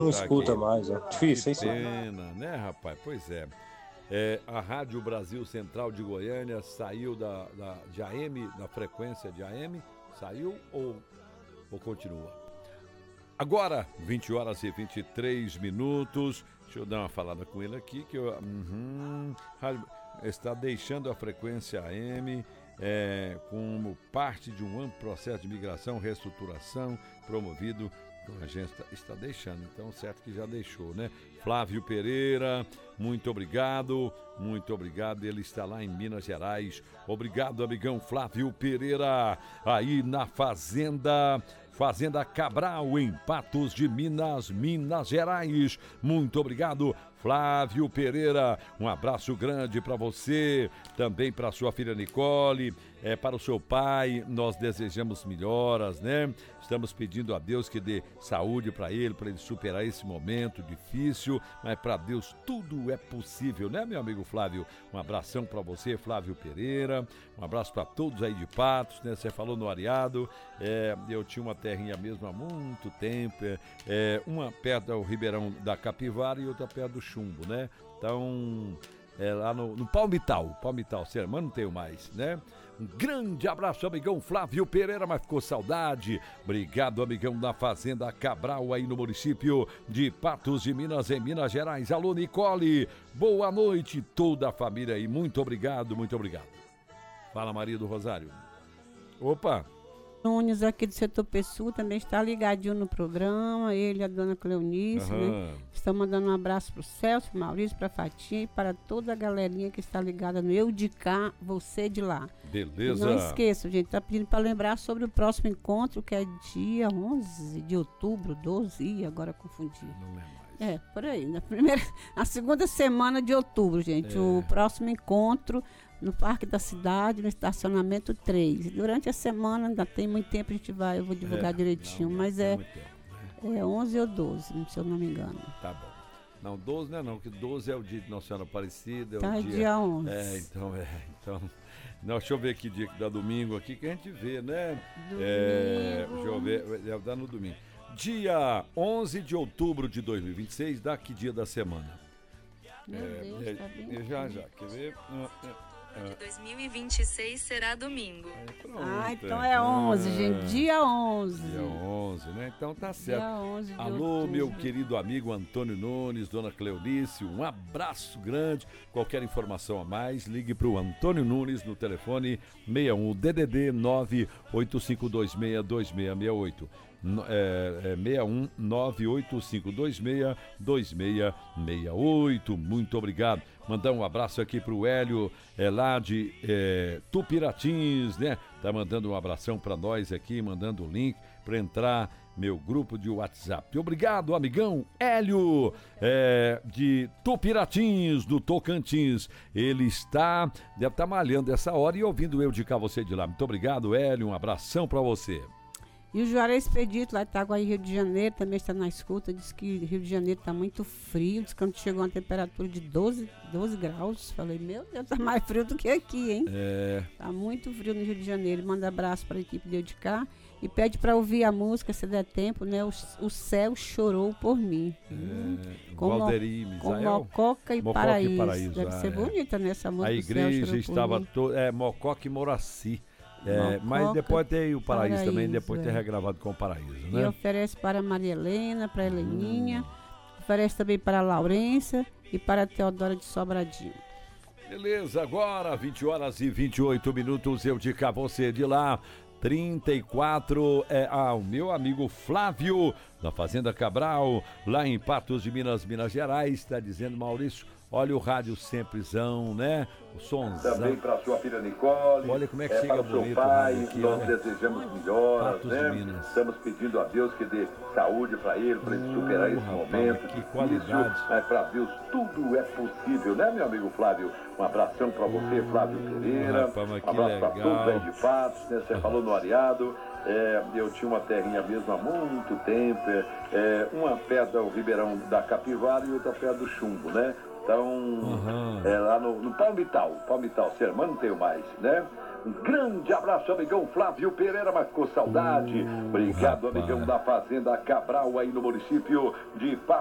Não Tá escuta aqui. mais, é difícil, Que hein, senhor? pena, né, rapaz? Pois é. A Rádio Brasil Central de Goiânia saiu de AM, da frequência de AM? Saiu ou continua? Agora, 20 horas e 23 minutos. Deixa eu dar uma falada com ele aqui, que está deixando a frequência AM como parte de um amplo processo de migração, reestruturação, promovido. A gente está deixando, então certo que já deixou, né? Flávio Pereira, muito obrigado, ele está lá em Minas Gerais. Obrigado, amigão Flávio Pereira, aí na Fazenda Cabral, em Patos de Minas Gerais. Muito obrigado, Flávio Pereira. Um abraço grande para você, também para sua filha Nicole, para o seu pai. Nós desejamos melhoras, né? Estamos pedindo a Deus que dê saúde para ele superar esse momento difícil, mas para Deus tudo é possível, né, meu amigo Flávio? Um abração para você, Flávio Pereira. Um abraço para todos aí de Patos, né? Você falou no Areado, eu tinha uma terrinha mesmo há muito tempo, uma perto do Ribeirão da Capivara e outra perto do Chumbo, né? Então, lá no Palmital, mas não tenho mais, né? Um grande abraço, amigão Flávio Pereira, mas ficou saudade. Obrigado, amigão da Fazenda Cabral, aí no município de Patos de Minas, em Minas Gerais. Alô, Nicole, boa noite, toda a família aí, muito obrigado, muito obrigado. Fala, Maria do Rosário. Opa! Nunes aqui do setor Pessoa também está ligadinho no programa, ele e a dona Cleonice, né? Estão mandando um abraço para o Celso, Maurício, para a Fatinha e para toda a galerinha que está ligada no Eu de Cá, Você de Lá. Beleza. E não esqueçam, gente, está pedindo para lembrar sobre o próximo encontro, que é dia 11 de outubro, 12, agora confundi. Não lembro mais. Por aí, na segunda semana de outubro, gente, o próximo encontro no Parque da Cidade, no estacionamento 3. Durante a semana, ainda tem muito tempo, eu vou divulgar direitinho, mas é 11 ou 12, se eu não me engano. Tá bom. Não, 12 não é não, que 12 é o dia de Nossa Senhora Aparecida. Tá, dia 11. Então. Não, deixa eu ver que dia que dá domingo aqui, que a gente vê, né? Deixa eu ver, deve dar no domingo. Dia 11 de outubro de 2026, dá que dia da semana? Meu Deus, tá bem. Já, quer ver? De 2026 será domingo. Então é 11, gente. Dia 11. Dia 11, né? Então tá certo. Dia 11 de Alô, outubro. meu querido amigo Antônio Nunes, dona Cleonice, um abraço grande. Qualquer informação a mais, ligue pro Antônio Nunes no telefone 61 DDD 985262668. 61 985262668. Muito obrigado. Mandar um abraço aqui pro Hélio, lá de Tupiratins, né? Tá mandando um abração para nós aqui, mandando o link para entrar meu grupo de WhatsApp. Obrigado, amigão Hélio, de Tupiratins, do Tocantins. Ele deve estar malhando essa hora e ouvindo Eu de Cá, Você de Lá. Muito obrigado, Hélio, um abração para você. E o Juarez Expedito, lá de Itaguaí, Rio de Janeiro, também está na escuta. Diz que Rio de Janeiro está muito frio. Diz que quando chegou a uma temperatura de 12 graus. Falei, meu Deus, está mais frio do que aqui, hein? Está muito frio no Rio de Janeiro. Manda abraço para a equipe de Eu de Cá. E pede para ouvir a música, se der tempo, né? O Céu Chorou por Mim. Com Mococa e Paraíso. Deve ser bonita bonita, né, essa música. A igreja estava toda... Mococa e Moraci. Mas depois tem o Paraíso também, depois tem regravado com o Paraíso, né? E oferece para a Maria Helena, para a Heleninha, oferece também para a Laurência e para a Teodora de Sobradinho. Beleza, agora 20 horas e 28 minutos, Eu de Cá, Você de Lá. 34 o meu amigo Flávio, da Fazenda Cabral, lá em Patos de Minas Gerais, está dizendo, Maurício, olha o rádio semprezão, né? O somzão. Também para sua filha Nicole. Olha como é que chega para bonito. Seu pai, aqui, nós desejamos melhoras, Patos né? de Minas. Estamos pedindo a Deus que dê saúde para ele superar esse momento. Que difícil, qualidade. Mas para Deus tudo é possível, né, meu amigo Flávio? Um abração para você, Flávio Pereira. Rapaz, um abraço para todos aí de Patos, né? Você falou no Areado. Eu tinha uma terrinha mesmo há muito tempo, uma perto do Ribeirão da Capivara e outra perto do Chumbo, né? Então, lá no Palmital, Sermão não tenho mais, né? Um grande abraço, amigão Flávio Pereira, mas com saudade. Obrigado, amigão da Fazenda Cabral, aí no município de